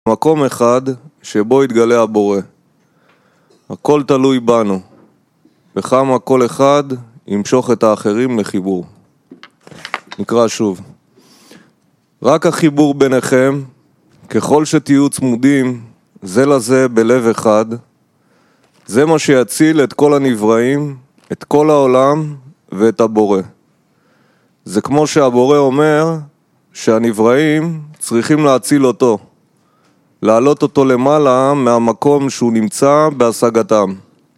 מקום אחד שבו יתגלה הבורא. הכל תלוי בנו, וכמה כל אחד ימשוך את האחרים לחיבור. נקרא שוב. רק החיבור ביניכם, ככל שתהיו צמודים זה לזה בלב אחד, זה מה שיציל את כל הנבראים, את כל העולם ואת הבורא. זה כמו שהבורא אומר שהנבראים צריכים להציל אותו, להעלות אותו למעלה מהמקום שהוא נמצא בהשגתם.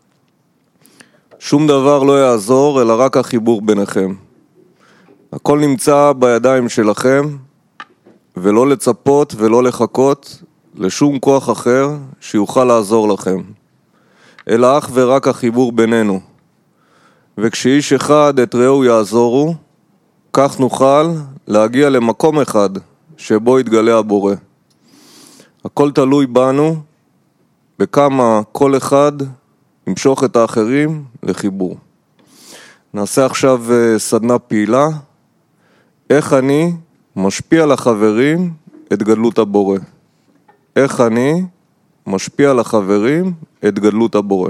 שום דבר לא יעזור אלא רק החיבור ביניכם. הכל נמצא בידיים שלכם, ולא לצפות ולא לחכות לשום כוח אחר שיוכל לעזור לכם, אלא אך ורק החיבור בינינו. וכשאיש אחד את רעהו יעזורו, כך נוכל להגיע למקום אחד שבו יתגלה הבורא. הכל תלוי בנו, בכמה כל אחד ימשוך את האחרים לחיבור. נעשה עכשיו סדנה פעילה, איך אני משפיע על החברים את גדלות הבורא. איך אני משפיע על החברים את גדלות הבורא.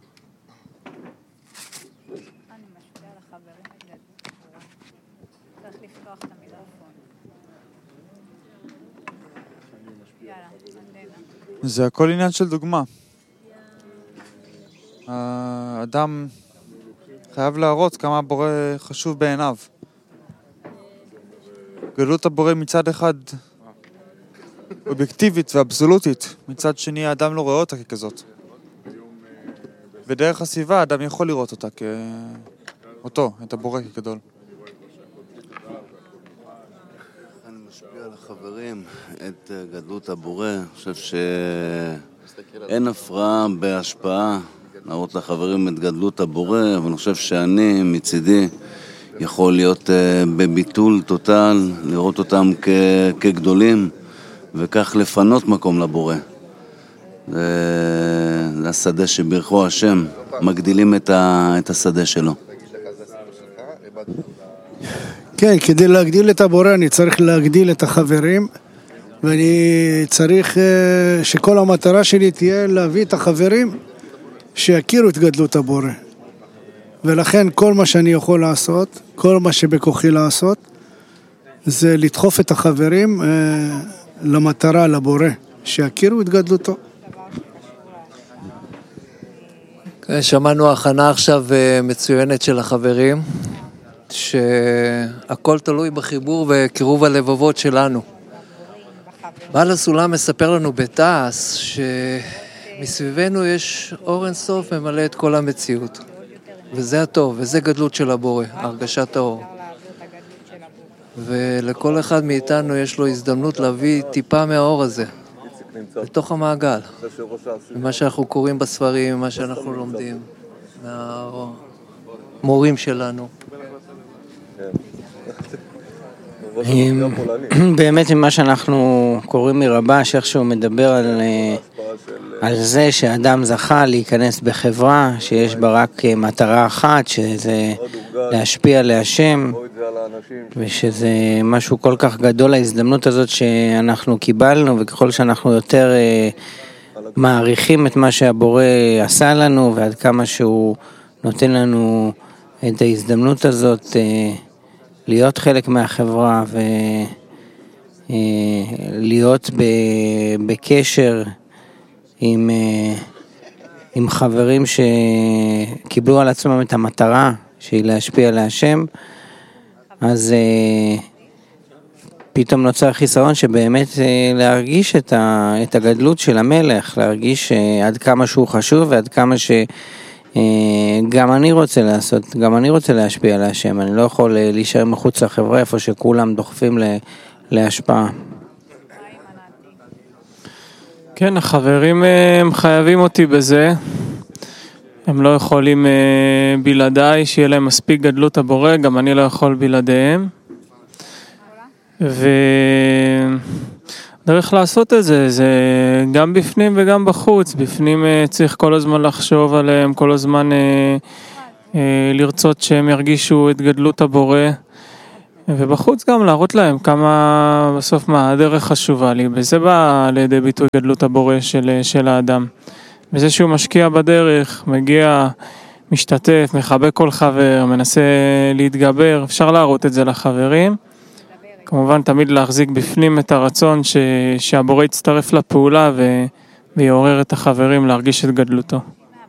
זה הכל עניין של דוגמה. האדם חייב להראות כמה הבורא חשוב בעיניו. גדלות הבורא מצד אחד אובייקטיבית ואבסולוטית, מצד שני האדם לא רואה אותה ככזאת. בדרך הסביבה האדם יכול לראות אותה כאותו, את הבורא כגדול. אני משפיע על החברים את גדלות הבורא. אני חושב שאין הפרעה בהשפעה להראות לחברים את גדלות הבורא, אבל אני חושב שאני מצידי יכול להיות בביטול טוטל, לראות אותם כגדולים, וכך לפנות מקום לבורא. זה השדה שברכו השם, מגדילים את השדה שלו. כן, כדי להגדיל את הבורא אני צריך להגדיל את החברים, ואני צריך שכל המטרה שלי תהיה להביא את החברים שיכירו את גדלות הבורא. ולכן כל מה שאני יכול לעשות, כל מה שבכוחי לעשות, זה לדחוף את החברים למטרה, לבורא, שיכירו את גדלותו. שמענו הכנה עכשיו מצוינת של החברים, שהכל תלוי בחיבור וקירוב הלבבות שלנו. בעל הסולם מספר לנו בתעש שמסביבנו יש אור אינסוף ממלא את כל המציאות. וזה הטוב, וזה גדלות של הבורא, הרגשת האור. ולכל אחד מאיתנו יש לו הזדמנות להביא טיפה מהאור הזה, לתוך המעגל. ממה שאנחנו קוראים בספרים, ממה שאנחנו לומדים, מהמורים שלנו. באמת ממה שאנחנו קוראים מרבש, איך שהוא מדבר על זה שאדם זכה להיכנס בחברה שיש בה רק מטרה אחת, שזה להשפיע להשם, ושזה משהו כל כך גדול, ההזדמנות הזאת שאנחנו קיבלנו, וככל שאנחנו יותר מעריכים את מה שהבורא עשה לנו, ועד כמה שהוא נותן לנו את ההזדמנות הזאת להיות חלק מהחברה ולהיות בקשר עם חברים שקיבלו על עצמם את המטרה שהיא להשפיע להשם, אז פתאום נוצר חיסרון שבאמת להרגיש את הגדלות של המלך, להרגיש עד כמה שהוא חשוב ועד כמה גם אני רוצה לעשות, גם אני רוצה להשפיע על השם. אני לא יכול להישאר מחוץ לחברה איפה שכולם דוחפים להשפעה. כן, החברים הם חייבים אותי בזה. הם לא יכולים בלעדיי, שיהיה להם מספיק גדלות הבורא, גם אני לא יכול בלעדיהם. דרך לעשות את זה, זה גם בפנים וגם בחוץ. בפנים צריך כל הזמן לחשוב עליהם, כל הזמן לרצות שהם ירגישו את גדלות הבורא, ובחוץ גם להראות להם כמה בסוף מה הדרך חשובה לי, וזה בא לידי ביטוי גדלות הבורא של האדם. בזה שהוא משקיע בדרך, מגיע, משתתף, מחבק כל חבר, מנסה להתגבר, אפשר להראות את זה לחברים. כמובן תמיד להחזיק בפנים את הרצון שהבורא יצטרף לפעולה ויעורר את החברים להרגיש את גדלותו.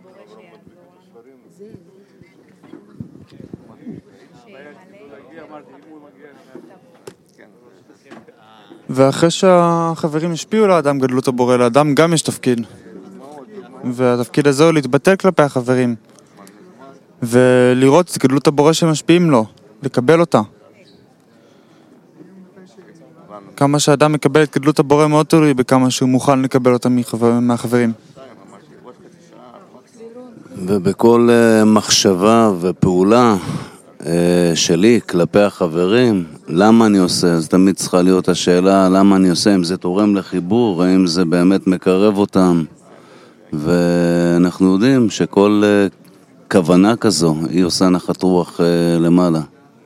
ואחרי שהחברים השפיעו לאדם גדלות הבורא, לאדם גם יש תפקיד. והתפקיד הזה הוא להתבטא כלפי החברים. ולראות את גדלות הבורא שמשפיעים לו, לקבל אותה. כמה שהאדם מקבל את גדלות הבורא מאוד תלוי בכמה שהוא מוכן לקבל אותה מהחברים. ובכל מחשבה ופעולה שלי כלפי החברים, למה אני עושה? אז תמיד צריכה להיות השאלה למה אני עושה, אם זה תורם לחיבור, האם זה באמת מקרב אותם. ואנחנו יודעים שכל כוונה כזו היא עושה נחת רוח למעלה.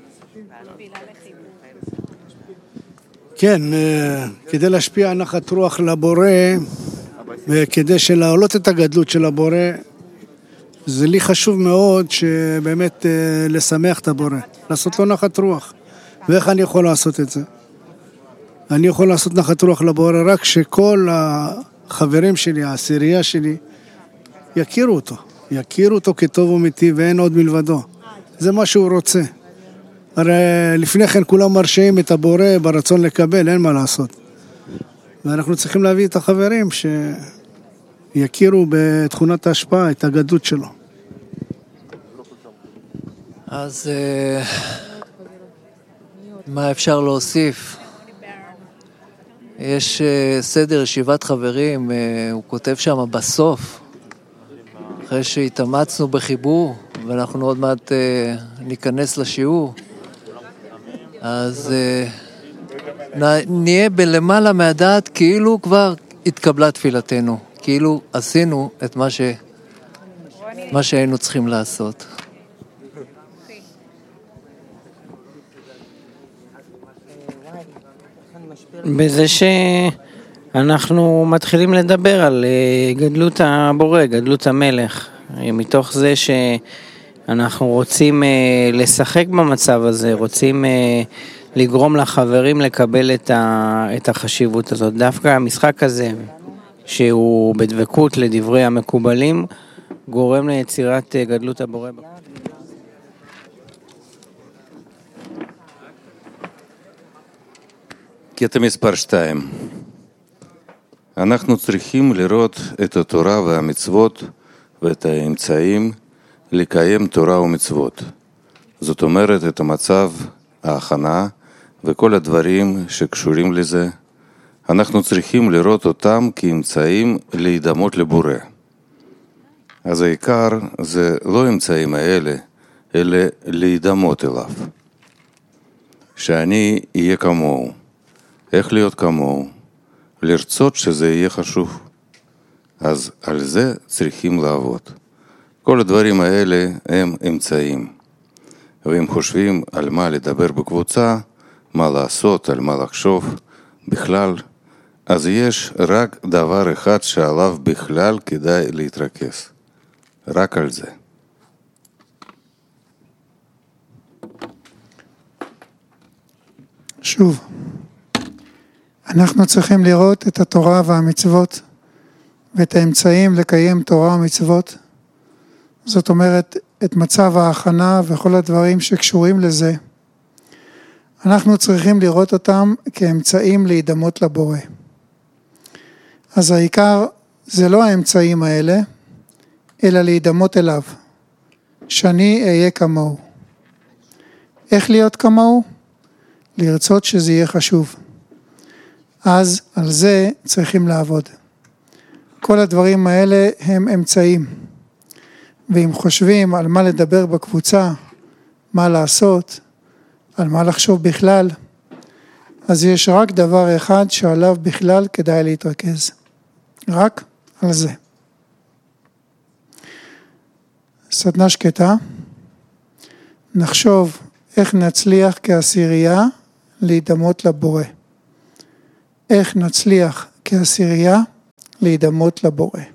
כן, כדי להשפיע נחת רוח לבורא, וכדי להעלות את הגדלות של הבורא, זה לי חשוב מאוד שבאמת לשמח את הבורא, לעשות לו נחת רוח. ואיך אני יכול לעשות את זה? אני יכול לעשות נחת רוח לבורא רק שכל החברים שלי, העשירייה שלי, יכירו אותו כטוב ומיטיב ואין עוד מלבדו. זה מה שהוא רוצה. הרי לפני כן כולם מרשים את הבורא ברצון לקבל, אין מה לעשות. ואנחנו צריכים להביא את החברים שיכירו בתכונת ההשפעה, את הגדלות שלו. אז מה אפשר להוסיף? יש סדר ישיבת חברים, הוא כותב שם בסוף, אחרי שהתאמצנו בחיבור, ואנחנו עוד מעט ניכנס לשיעור, אז נהיה בלמעלה מהדעת כאילו כבר התקבלה תפילתנו, כאילו עשינו את מה שהיינו צריכים לעשות. בזה שאנחנו מתחילים לדבר על גדלות הבורא, גדלות המלך, מתוך זה שאנחנו רוצים לשחק במצב הזה, רוצים לגרום לחברים לקבל את החשיבות הזאת. דווקא המשחק הזה, שהוא בדבקות לדברי המקובלים, גורם ליצירת גדלות הבורא. קטע מספר 2. אנחנו צריכים לראות את התורה והמצוות ואת האמצעים לקיים תורה ומצוות. זאת אומרת את המצב, ההכנה וכל הדברים שקשורים לזה. אנחנו צריכים לראות אותם כאמצעים להידמות לבורא. אז העיקר זה לא האמצעים האלה, אלא להידמות אליו. שאני אהיה כמוהו. איך להיות כמוהו? לרצות שזה יהיה חשוב. אז על זה צריכים לעבוד. כל הדברים האלה הם אמצעים. ואם חושבים על מה לדבר בקבוצה, מה לעשות, על מה לחשוב, בכלל, אז יש רק דבר אחד שעליו בכלל כדאי להתרכז. רק על זה. שוב, אנחנו צריכים לראות את התורה והמצוות ואת האמצעים לקיים תורה ומצוות. זאת אומרת, את מצב ההכנה וכל הדברים שקשורים לזה. אנחנו צריכים לראות אותם כאמצעים להידמות לבורא. אז העיקר זה לא האמצעים האלה, אלא להידמות אליו. שאני אהיה כמוהו. איך להיות כמוהו? לרצות שזה יהיה חשוב. אז על זה צריכים לעבוד. כל הדברים האלה הם אמצעים. ואם חושבים על מה לדבר בקבוצה, מה לעשות, על מה לחשוב בכלל, אז יש רק דבר אחד שעליו בכלל כדאי להתרכז. רק על זה. סדנה שקטה. נחשוב איך נצליח כעשירייה להידמות לבורא. איך נצליח כעשירייה להידמות לבורא.